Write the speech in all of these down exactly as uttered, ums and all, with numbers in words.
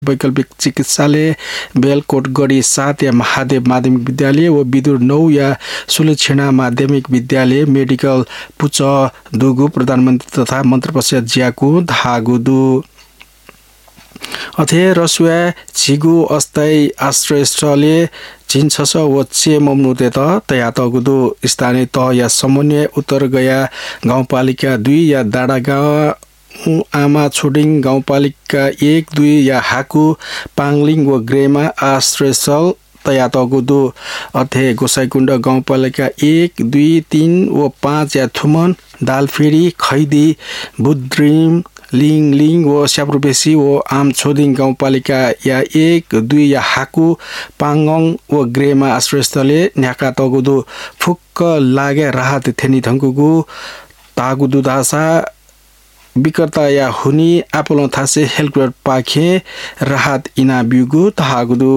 वैकल्पिक चिकित्सालय बेलकोट गढी सात या महादेव माध्यमिक विद्यालय व विदुर नौ या सुलक्षणा माध्यमिक विद्यालय मेडिकल पुच दुगु प्रधानमन्त्री तथा मन्त्रीपरिषद ज्याकु धागुदु अथे रसुवा छिगु अस्थायी आश्रयस्थलले चिन्छस व चे मम्नुते त तया तगुदु स्थानीय तह या समन्वय उत्तर गया गाउँपालिका दुई या डाँडागाउँ आमा छोडिङ गाउँपालिका एक दुई या हाकु पाङलिङ व ग्रेमा आश्रयस्थल तया तगुदु अथे गोसाइकुण्ड गाउँपालिका एक दुई तीन व पाँच या थुमन दालफेरी खैदी बुद्रिम लिङ लिङ व स्याप्रुबेसी व आम छोदिङ गाउँपालिका या एक दुई या हाकु पाङङ व ग्रेमा आश्रयस्थलले न्याका तगुदु फुक्क लागे राहत थेनी थङ्कुगु तागुदु दासा विकर्ता या हुनी आपोलो थासे हेल्पलाइन पाखे राहत इना बिगु तागुदु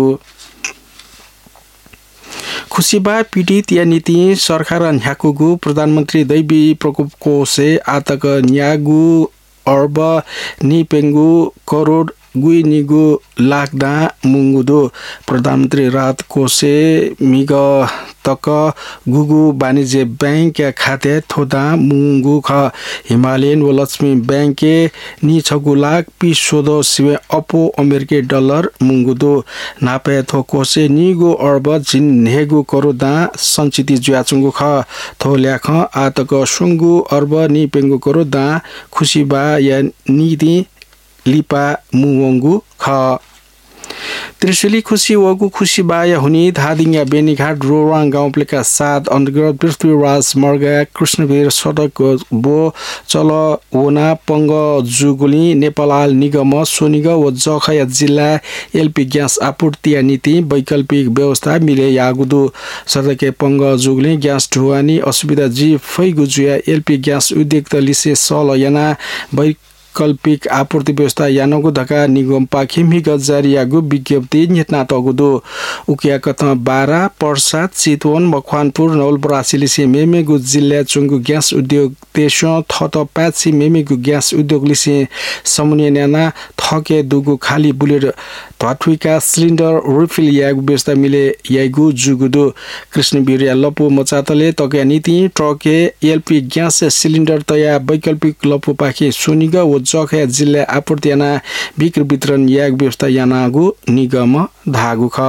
खुसीबा पीडित या नीति सरकार न्याकुगु प्रधानमन्त्री दैवी प्रकोप कोषे आतक न्यागु अर्ब निपेंगु करोड गुई निगु लाखदा मुंगुदो प्रधानमन्त्री राहत कोषे मिग तक गुगु वाणिज्य बैंक या खाते थोदा मुंगु ख हिमालयन व लक्ष्मी बैंक नि छगु लाख पिस सोदो सिवे अपो अमेरिकी डलर मुंगुदो नापे थो कोषे निगु अर्ब जिन नेगु करोदा संचिति जुयाचुंगु ख थो ल्याख आतक सुंगु अर्ब नि पेंगु करोदा खुसीबा या निदि लिपा मुवंगु ख त्रिशुली खुसी वगु खुसी बाया हुनी धादिङ या बेनीघाट रोराङ गाउँपालिका सात अन्तर्गत पृथ्वीराज मर्गा कृष्णवीर सडक बो चल वना पंग जुगुली नेपाल निगम सोनिग व जखया जिल्ला एलपी ग्यास आपूर्ति नीति वैकल्पिक व्यवस्था मिले यागुदु सडके पंग जुगुली ग्यास ढुवानी असुविधा जी फैगु जुया एलपी ग्यास उद्योग त लिसे सल याना वैकल्पिक आपूर्ति व्यवस्था यानको धका निगम पाखिमी गजारी यागु विज्ञप्ति नेतना तगुदो उकिया कथ बाह्र पर्सा चितवन मकवानपुर नवलपरासी लिसे मेमेगु जिल्ला चुंगु ग्यास उद्योग तेसो थत पाछि मेमेगु ग्यास उद्योग लिसे समन्वय न्याना थके दुगु खाली बुलेट धठुइका सिलिन्डर रिफिल यागु व्यवस्था मिले यागु जुगुदो कृष्णवीर या लपु मचातले तके नीति ट्रके एलपी ग्यास सिलिन्डर तया वैकल्पिक लपु पाखि सोनिग व जखया जिल्ला आपूर्ति याना बिक्री वितरण याग व्यवस्था यानागु निगम धागु ख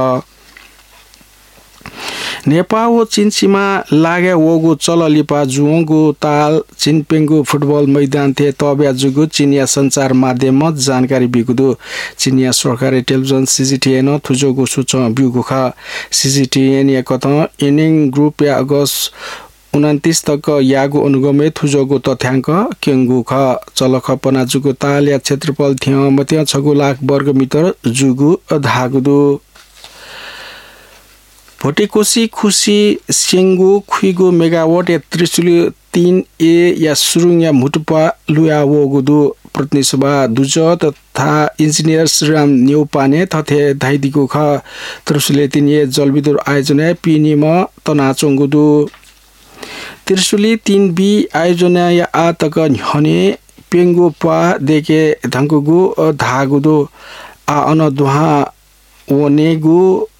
नेपाल व चीन सीमा लागे वगु चललिपा जुङगु ताल चिनपेंगु फुटबल मैदान थे तब्या जुगु चिनिया संचार माध्यम जानकारी बिगुदु चिनिया सरकारी टेलिभिजन सीजीटीएन थुजोगु सुच बिगु ख सीजीटीएन या कथ इनिङ ग्रुप या अगस्त उन्तीस तक यागु अनुगमे थुजोगु तथ्याङ्क केंगु ख चलख पना जुगु ताल या क्षेत्रफल थियो मध्य छगु लाख वर्ग मिटर जुगु धागुदु भोटेकोसी खुसी सेंगु खुइगु मेगावाट या त्रिशुली तीन ए या सुरुङ या मुटुपा लुया वगुदु प्रतिनिधि सभा दुज तथा इन्जिनियर श्रीराम न्यौपाने तथे धाइदिगु ख त्रिशुली तीन ए जलविद्युत आयोजना पिनिम तनाचोंगुदु त्रिशुली तीन बी आयोजना या आतक हने पेंगु पा देके धंगुगु धागुदु आ अन दुहा वनेगु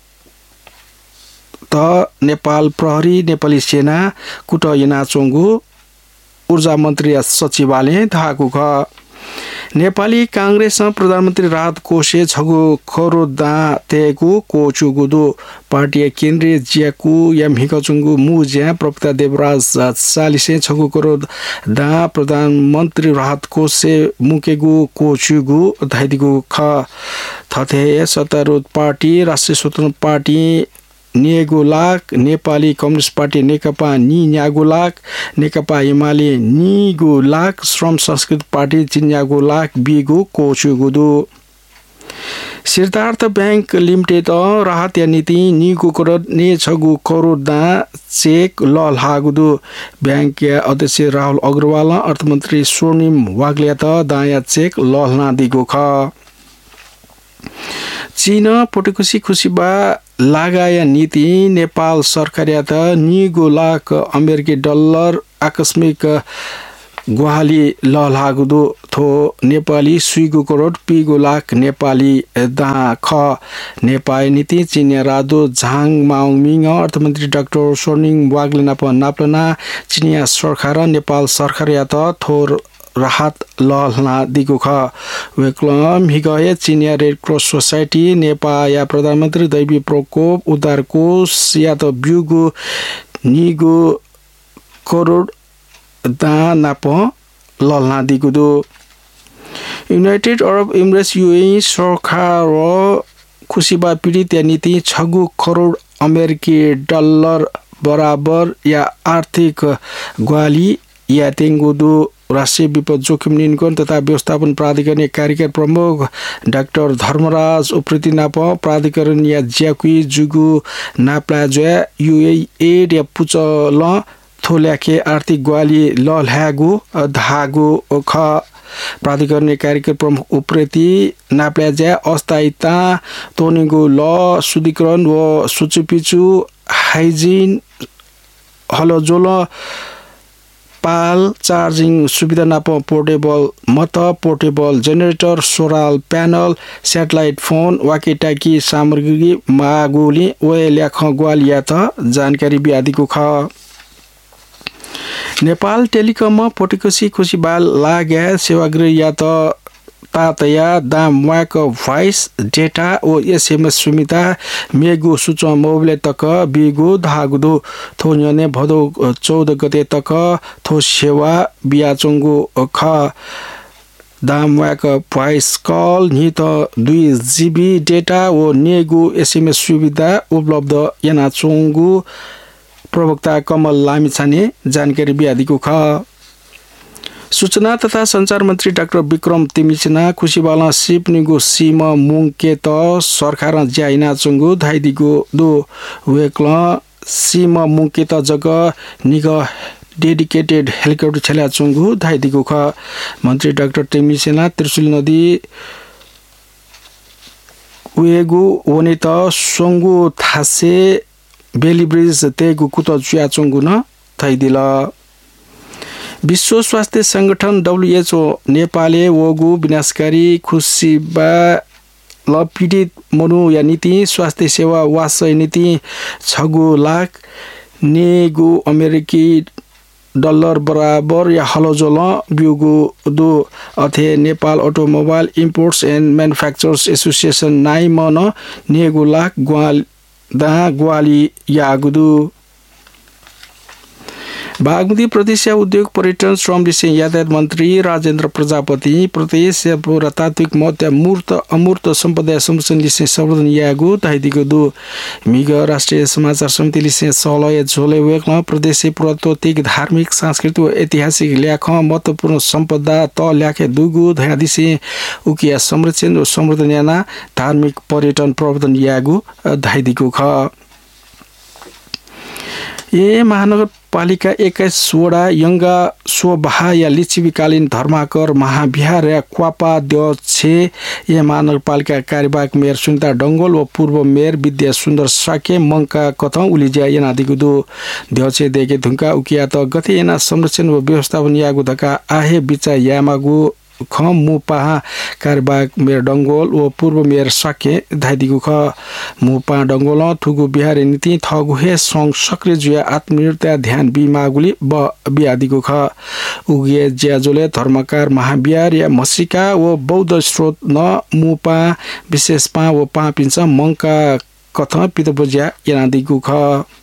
त नेपाल प्रहरी नेपाली सेना कुट यनाचोंगु ऊर्जा मन्त्री सचिवालय धागु ख नेपाली कांग्रेस प्रधानमन्त्री राहत कोषे छगु खरोदा तेगु कोचुगुदु पार्टी केन्द्रीय ज्याकु या मिकचुंगु मुज्या प्रवक्ता देवराज चालिसे छगु करोड दा प्रधानमन्त्री राहत कोषे मुकेगु कोचुगु धाइदिगु ख थथे सत्तारूढ पार्टी राष्ट्रिय स्वतन्त्र party निगु lakh Nepali communist party नेकपा नि न्यागु लाख नेकपा एमाले निगु लाख श्रम संस्कृत party चिन्यागु lakh बिगु कोचुगुदु Siddhartha bank limited राहत या नीति निगु करोड ने छगु करोड दा चेक लल हागुदु बैंक या अध्यक्ष राहुल अग्रवाल अर्थमन्त्री स्वर्णिम वाग्ले त दाया चेक लल ना दिगु ख चीन पोटेकुसी खुसीबा लगाया नीति नेपाल सरकारियात निगु लाख अमेरिकी डलर आकस्मिक गुहाली ललागुदु थो नेपाली सुइगो करोड पिगो लाख नेपाली दा ख नेपाली नीति चिनिया रादो झाङ माउमिङ अर्थमन्त्री डाक्टर सोर्निङ वाग्ले नाप नाप्लना चिनिया सरकार नेपाल सरकार या त थोर राहत लहना दिगो ख वेक्लम हिगए चिनिया रेड क्रॉस सोसाइटी नेपाल या प्रधानमन्त्री दैवी प्रकोप उद्धार कोष या त ब्युगो निगो करोड दा नाप लहना दिगो दो युनाइटेड अरब इमिरेट्स यूएई सरकार खुसीबा पीडित नीति छगु करोड अमेरिकी डलर बराबर या आर्थिक ग्वाली या तेंगुदो राष्ट्रिय विपद जोखिम नियन्त्रण तथा व्यवस्थापन प्राधिकरण कार्यकारी प्रमुख डाक्टर धर्मराज उप्रेती नाप प्राधिकरण या ज्याकुई जुगु नाप्लाजया यूएई एड या पुचल थोल्याके आर्थिक ग्वाली लल्हागु धागु ख प्राधिकरण कार्यकारी प्रमुख उप्रेती नाप्लाजया अस्थायीता तोनिगु ल शुद्धिकरण व सुचुपिचु हाइजिन हलोजोल पाल चार्जिङ सुविधा नाप पोर्टेबल मत portable generator solar panel satellite phone वाकीटाकी सामग्री मागुली वे ल्याख ग्वालिया त जानकारी बिआदिको ख नेपाल टेलिकम पोटिकोसी खुसीबाल लाग्या सेवागृह या त तातया दाम वाक भोइस डेटा ओ एसएमएस सुमिता मेगु सुच मोबाइल तक बिगु धागुदो थोन्यने भदौ चौध गते तक थो सेवा बियाचुङ्गु ख दाम वाक भोइस कल नि त दुई जीबी डेटा ओ नेगु एसएमएस सुविधा उपलब्ध याना चुङ्गु प्रवक्ता कमल लामिछाने जानकारी बिआदिको ख सूचना तथा संचार मन्त्री डाक्टर विक्रम तिमिसिना खुसीबाला सिपनिगु सीम मुङके त सरकार ज्याइना चुङ्गु धाइदिगु दो वेक्ल सीम मुङके त जग निग डेडिकेटेड हेलिकप्टर छल्या चुङ्गु धाइदिगु ख मन्त्री डाक्टर तिमिसिना त्रिशुली नदी वेगु ओने त सोङ्गु थासे बेली ब्रिज तेगु कुत जुया चुङ्गु न थाइदिल विश्व स्वास्थ्य संगठन डब्ल्यूएचओ नेपालले वगु विनाशकारी खुसीबा ल पीडित मनु या नीति स्वास्थ्य सेवा वासय नीति छगु लाख नेगु अमेरिकी डलर बराबर या हलोजोल बिउगु दो अथे Nepal automobile imports and manufacturers association नाइ मन नेगु लाख ग्वाल दा ग्वाली या गुदु बागमती प्रदेश उद्योग पर्यटन श्रम विषय यातायात मन्त्री राजेन्द्र प्रजापति प्रदेश पुरातात्विक महत्व मूर्त अमूर्त सम्पदा संरक्षण विषय संवर्धन यागु ताइदिको दु मिग राष्ट्रिय समाचार समिति विषय सलय झोले वेक्न प्रदेश पुरातात्विक धार्मिक सांस्कृतिक व ऐतिहासिक ल्याख महत्वपूर्ण सम्पदा त ल्याखे दुगु धयादिसे उकिया संरक्षण व संवर्धन याना धार्मिक पर्यटन प्रवर्धन यागु धाइदिको ख ए महानगरपालिका एक्काइस वडा यङ्गा स्वबाहा या लिच्छिविकालीन धर्माकर महाविहार या क्वापा अध्यक्ष ए महानगरपालिका कार्यवाहक मेयर सुनिता डङ्गोल व पूर्व मेयर विद्या सुन्दर साके मङ्का कथ उलिज्या यनादिगु दो अध्यक्ष देखे धुङ्का उकिया त गते एना संरक्षण व व्यवस्थापन यागु धका आहे बिचा यामागु ख मुपा कार्यवाहक मेयर डङ्गोल व पूर्व मेयर साके धाइदिगु ख मुपा डङ्गोल थुगु बिहार नीति थगु हे सङ सक्रिय जुया आत्मनिर्भरता ध्यान बिमागुली ब बिआदिगु ख उगे ज्याजोले धर्मकार महाविहार या मसिका व बौद्ध स्रोत न मुपा विशेष पा व पा पिन्छ मङ्का कथ पितबज्या यनादिगु ख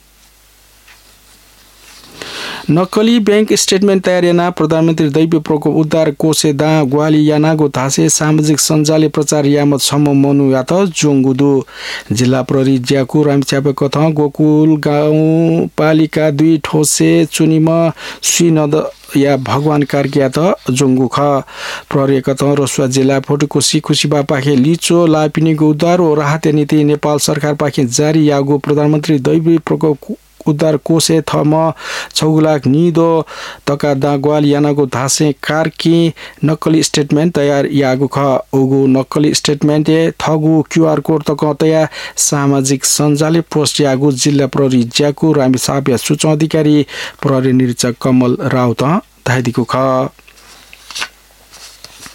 नक्कली बैंक स्टेटमेन्ट तयार याना प्रधानमन्त्री दैवी प्रकोप उद्धार कोषे दा ग्वाली यानागो धासे सामाजिक सञ्जालले प्रचार यामत सम्म मनु यात जोंगुदु जिल्ला प्रहरी ज्याकु रामच्यापे कथ गोकुल गाउँ पालिका दुई ठोसे चुनिम सुनद या भगवान कार्किया त जोंगु ख प्रहरी कथ रसुवा जिल्ला फोटोकोसी खुसीबा पाखे लिचो लापिनीको उद्धार ओ राहत नीति नेपाल सरकार पाखे जारी यागो प्रधानमन्त्री दैवी प्रकोप उद्धार कोषे थम छौलाख निदो तका दा ग्वाल यानागो धासे कार्की नक्कली स्टेटमेन्ट तयार यागु ख उगु नक्कली स्टेटमेन्ट थगु क्यूआर कोड तक तया सामाजिक सञ्जालले पोस्ट यागु जिल्ला प्रहरी ज्याकु रामी साप्या सूचना अधिकारी प्रहरी निरीक्षक कमल राउत धाइदिको ख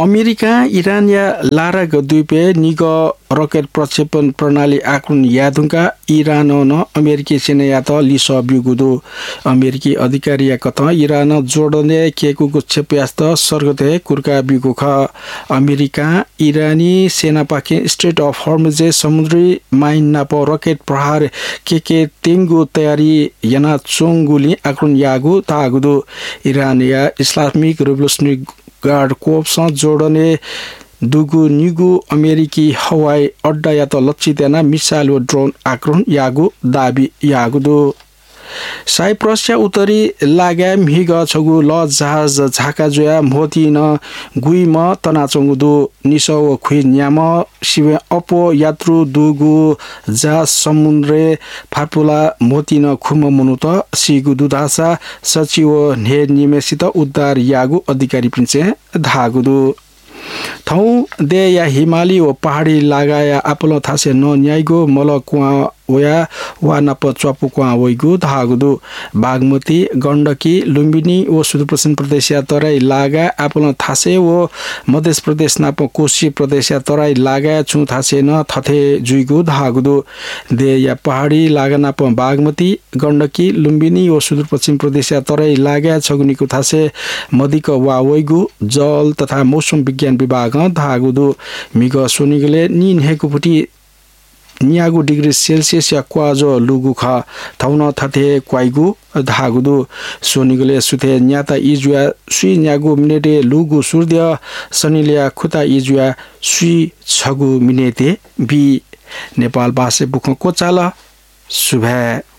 अमेरिका इरान या लारा गद्वीपे निग रकेट प्रक्षेपण प्रणाली आक्रमण यादुंका इरान न अमेरिकी सेना या त लिस बिगुदो अमेरिकी अधिकारी या कत इरान जोडने केकुको क्षेप्यास्त सर्गते कुर्का बिगु ख अमेरिका इरानी सेना पाके स्ट्रेट अफ हर्मुज समुद्री माइन नाप रकेट प्रहार के के तेंगु तयारी याना चोंगुली आक्रमण यागु तागुदो इरान या इस्लामिक रिभोल्युसनरी गार्ड कोर्प्स जोडने दुगु निगु अमेरिकी हवाई अड्डा या त लक्षित याना मिसाइल व ड्रोन आक्रमण यागु दाबी यागुदो साइप्रस या उत्तरी लाग्या मिग छगु ल जहाज झाका जोया मोती न गुई म तना चंगुदो निसो खुइ न्याम शिवे अपो यात्रु दुगु जा समुद्रे फापुला मोती न खुम मुनुत सिगु दुदासा सचिव ने निमेसित उद्धार यागु अधिकारी पिन्छे धागुदो थौ दे या हिमाली व पहाडी लगाया आपुलो थासे न न्यायगो मल कुवा ओया वा नप च्वापु कुवा वइगु धागुदु बागमती गण्डकी लुम्बिनी व सुदूरपश्चिम प्रदेश या तराई लागा आपुलो थासे व मध्य प्रदेश नाप कोशी प्रदेश या तराई लागा छु थासे न थथे जुइगु धागुदु दे या पहाडी लागा नाप बागमती गण्डकी लुम्बिनी व सुदूरपश्चिम प्रदेश या तराई लागा छगुनीको थासे मदिक वा वइगु जल तथा मौसम विज्ञान विभाग धागुदु मिग सोनिगले निनहेको फुटी नियागु डिग्री सेल्सियस या क्वाजो लुगु ख थौन थथे क्वाइगु धागुदु सोनिगले सुथे न्याता इजुया सुई न्यागु मिनेटे लुगु सूर्य सनिलिया खुता इजुया सुई छगु मिनेते बी नेपाल भाषा बुख कोचाला सुभे